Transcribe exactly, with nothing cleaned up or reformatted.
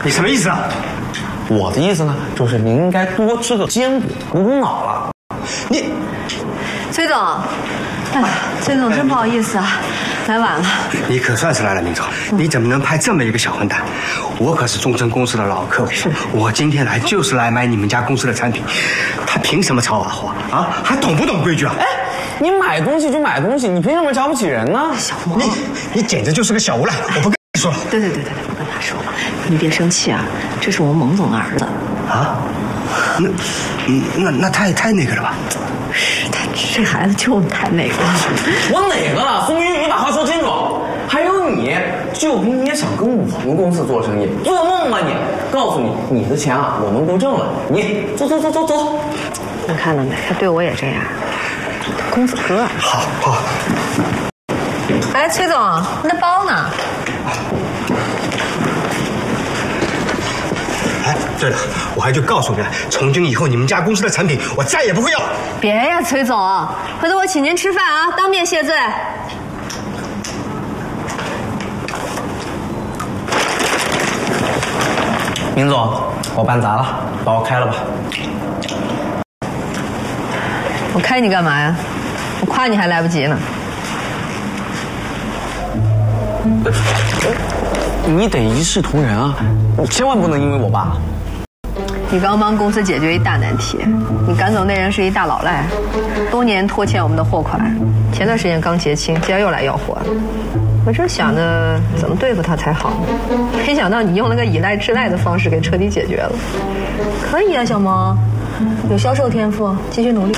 你什么意思啊？ 我的意思呢，就是您应该多吃个坚果，补补脑了。你， 崔总，哎，崔总真不好意思啊，来晚了。 你可算是来了，明总，你怎么能派这么一个小混蛋？我可是中诚公司的老客户，是我今天来就是来买你们家公司的产品，他凭什么插我话啊？还懂不懂规矩啊？ 哎，你买东西就买东西，你凭什么瞧不起人呢？ 小萌， 你你简直就是个小无赖！我不跟你说了。 对对对对对，不跟他说了，你别生气啊，这是我们蒙总的儿子。 啊？那嗯那那太太那个了吧？ 是他这孩子就太那个了。 我哪个了？风云，你把话说清楚。还有你，就凭你也想跟我们公司做生意，做梦吧你！告诉你，你的钱啊，我们不挣了。你走走走走走。 你看到没？他对我也这样。公子哥。 好好。 哎，崔总，那包呢？ 哎，对了，我还就告诉你了，从今以后你们家公司的产品我再也不会要。 别呀，崔总，回头我请您吃饭啊，当面谢罪。 明总，我办砸了，把我开了吧。 我开你干嘛呀？我夸你还来不及呢。 你得一视同仁啊，你千万不能因为我爸。 你刚帮公司解决一大难题，你赶走那人是一大老赖，多年拖欠我们的货款，前段时间刚结清，今儿又来要货。我正想着怎么对付他才好呢，没想到你用了个以赖制赖的方式给彻底解决了。可以啊，小萌，有销售天赋，继续努力。